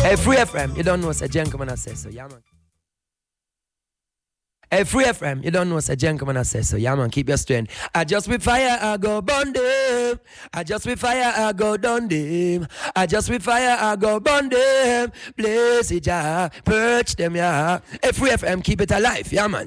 Hey, Free FM, you don't know, say gentleman I say so, yeah man. Hey, Free FM, you don't know, say gentleman I say so, yeah man, keep your strength. I just with fire, I go burn them. I just with fire, I go down them. I just with fire, I go burn them. Blaze it, yeah, purge them, yeah. Hey, Free FM, keep it alive, yeah man.